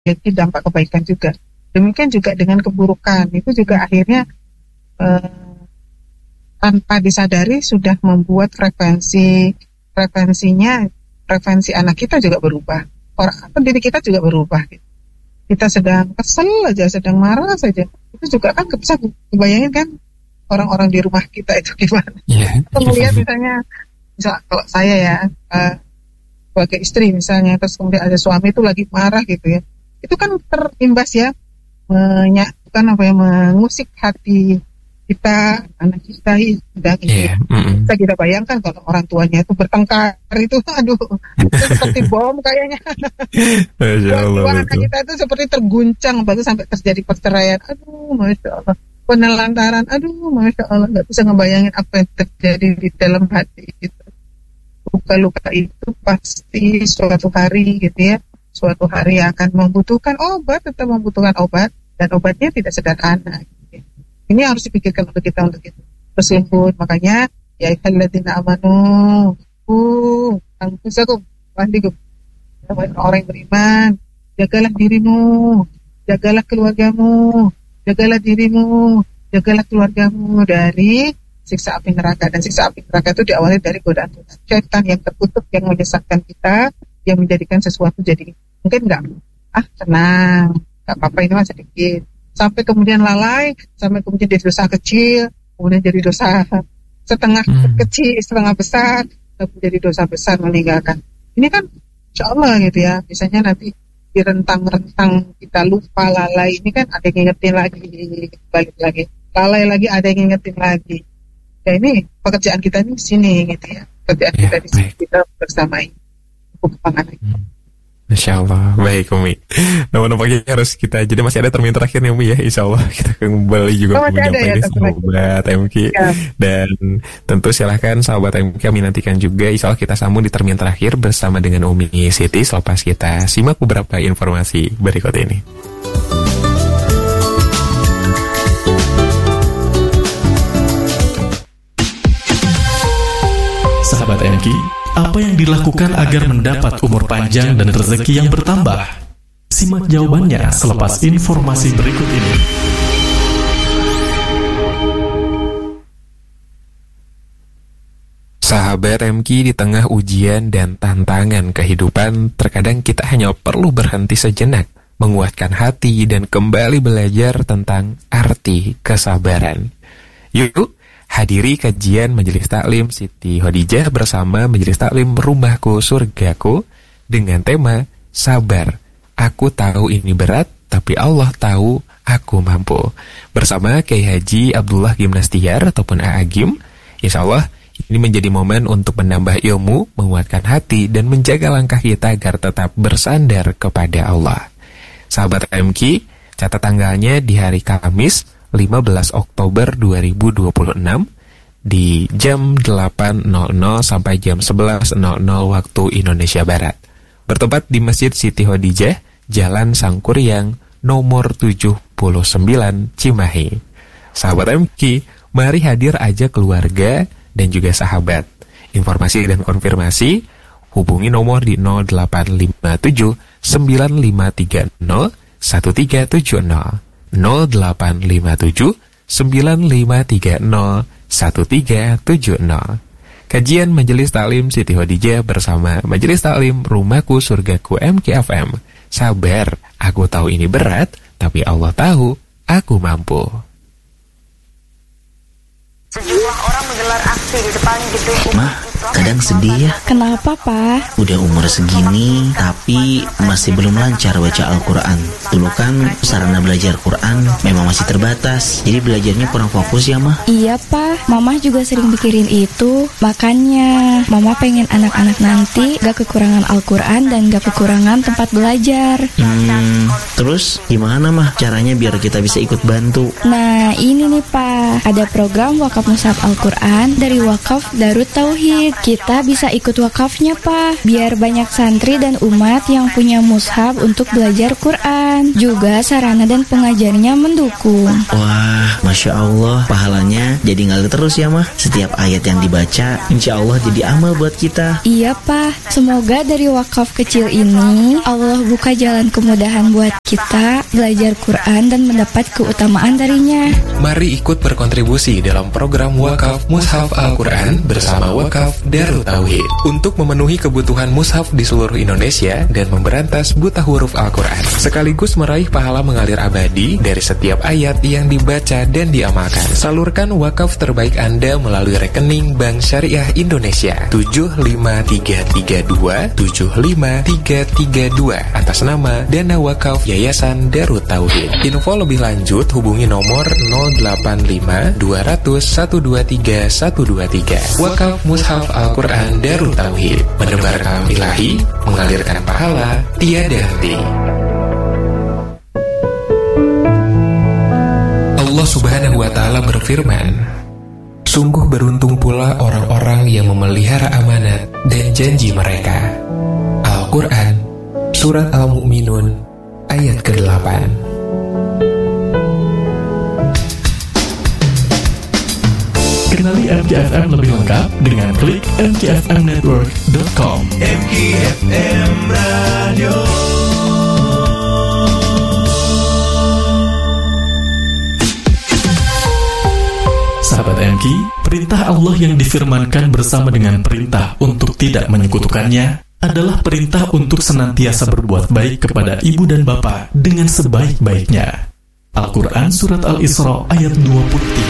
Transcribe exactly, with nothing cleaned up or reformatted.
memiliki dampak kebaikan juga. Demikian juga dengan keburukan, itu juga akhirnya eh, tanpa disadari sudah membuat frekuensi frekuensinya frekuensi anak kita juga berubah, orang atau diri kita juga berubah. Gitu. Kita sedang kesel aja, sedang marah saja, itu juga kan bisa kebayangin kan orang-orang di rumah kita itu gimana. Yeah. Atau melihat misalnya, misal kalau saya ya uh, sebagai istri misalnya, terus kemudian ada suami itu lagi marah gitu ya, itu kan terimbas ya. Menyatukan apa ya, mengusik hati kita, anak kita sedang ini. Yeah. Mm-hmm. Bisa kita bayangkan kalau orang tuanya itu bertengkar itu, aduh, itu seperti bom kayaknya. Anak kita itu seperti terguncang, baru sampai terjadi perceraian. Aduh, masya Allah. Penelantaran, aduh, masya Allah, nggak bisa ngebayangin apa yang terjadi di dalam hati itu. Luka-luka itu pasti suatu hari gitu ya, suatu hari akan membutuhkan obat, tetap membutuhkan obat. Dan obatnya tidak sederhana. Ini harus dipikirkan untuk kita untuk itu. Bersimpun, makanya ya ayyuhalladzina amanu, uh, anfusakum wa ahlikum. Orang yang beriman, jagalah dirimu, jagalah keluargamu, jagalah dirimu, jagalah keluargamu dari siksa api neraka. Dan siksa api neraka itu diawali dari godaan setan yang terkutuk, yang menyesatkan kita, yang menjadikan sesuatu jadi mungkin enggak, ah tenang, gak apa-apa, ini mah sedikit, sampai kemudian lalai, sampai kemudian jadi dosa kecil, kemudian jadi dosa setengah hmm. kecil, setengah besar, kemudian jadi dosa besar meninggalkan. Ini kan insya Allah gitu ya, misalnya nanti di rentang-rentang kita lupa, lalai, ini kan ada yang ngingetin lagi, balik lagi, lalai lagi, ada yang ngingetin lagi. Ya ini pekerjaan kita di sini gitu ya, pekerjaan ya, kita di sini, kita bersama ini, pengembangan ini. Hmm. Insya Allah, baik Umi. Namun nampaknya harus kita, jadi masih ada termin terakhir nih Umi ya, Insya Allah kita kembali juga oh, menyampaikan ya, sahabat M Q ya. Dan tentu silahkan sahabat M Q kami nantikan juga, Insya Allah kita sambung di termin terakhir bersama dengan Umi Siti selepas kita simak beberapa informasi berikut ini. Sahabat M Q, apa yang dilakukan agar mendapat umur panjang dan rezeki yang bertambah? Simak jawabannya selepas informasi berikut ini. Sahabat M Q, di tengah ujian dan tantangan kehidupan, terkadang kita hanya perlu berhenti sejenak, menguatkan hati dan kembali belajar tentang arti kesabaran. Yuk, hadiri kajian Majelis Taklim Siti Khadijah bersama Majelis Taklim Rumahku Surgaku dengan tema Sabar. Aku tahu ini berat, tapi Allah tahu aku mampu. Bersama Kiai Haji Abdullah Gimnastiar ataupun A A Gim. Insya Allah ini menjadi momen untuk menambah ilmu, menguatkan hati, dan menjaga langkah kita agar tetap bersandar kepada Allah. Sahabat M Q, catat tanggalnya di hari Kamis lima belas Oktober dua ribu dua puluh enam di jam delapan nol nol sampai jam sebelas nol nol waktu Indonesia Barat. Bertempat di Masjid Siti Khadijah, Jalan Sangkuriang, nomor tujuh puluh sembilan, Cimahi. Sahabat M Q, mari hadir aja keluarga dan juga sahabat. Informasi dan konfirmasi, hubungi nomor di nol delapan lima tujuh sembilan lima tiga nol satu tiga tujuh nol. nol delapan lima tujuh sembilan lima tiga nol satu tiga tujuh nol. Kajian Majelis Taklim Siti Khadijah bersama Majelis Taklim Rumahku Surgaku M K F M. Sabar, aku tahu ini berat, tapi Allah tahu aku mampu. Sejumlah orang menggelar aksi di depan gedung. Mah, kadang sedih ya. Kenapa, Pak? Udah umur segini, tapi masih belum lancar baca Al-Quran. Dulu kan sarana belajar Quran memang masih terbatas, jadi belajarnya kurang fokus ya, Mah. Iya, Pak. Mama juga sering pikirin itu. Makanya, Mama pengen anak-anak nanti gak kekurangan Al-Quran dan gak kekurangan tempat belajar. Hmm, terus gimana, Mah, caranya biar kita bisa ikut bantu? Nah, ini nih, Pak. Ada program wakaf Mushaf Al-Quran dari Wakaf Darut Tauhid. Kita bisa ikut wakafnya, Pak, biar banyak santri dan umat yang punya mushaf untuk belajar Quran. Al-Quran. Juga sarana dan pengajarnya mendukung. Wah, Masya Allah, pahalanya jadi ngalir terus ya mah. Setiap ayat yang dibaca, insya Allah jadi amal buat kita. Iya Pak, semoga dari wakaf kecil ini Allah buka jalan kemudahan buat kita belajar Quran dan mendapat keutamaan darinya. Mari ikut berkontribusi dalam program wakaf Mushaf Al-Quran bersama Wakaf Darut Tauhid untuk memenuhi kebutuhan mushaf di seluruh Indonesia dan memberantas buta huruf Al-Quran, sekaligus meraih pahala mengalir abadi dari setiap ayat yang dibaca dan diamalkan. Salurkan wakaf terbaik Anda melalui rekening Bank Syariah Indonesia tujuh lima tiga tiga dua tujuh lima tiga tiga dua atas nama Dana Wakaf Yayasan Darut Tauhid. Info lebih lanjut hubungi nomor nol delapan lima dua nol nol satu dua tiga satu dua tiga. Wakaf Mushaf Al-Quran Darut Tauhid, menebar kalam ilahi, mengalirkan pahala tiada henti. Allah Subhanahu wa Ta'ala berfirman, sungguh beruntung pula orang-orang yang memelihara amanat dan janji mereka. Al-Quran, Surat Al-Mu'minun, ayat kedelapan. Kenali M K F M lebih lengkap dengan klik m k f m network dot com. M K F M Radio. Sahabat M K, perintah Allah yang difirmankan bersama dengan perintah untuk tidak menyekutukannya adalah perintah untuk senantiasa berbuat baik kepada ibu dan bapa dengan sebaik-baiknya. Al-Quran Surat Al-Isra ayat dua puluh tiga.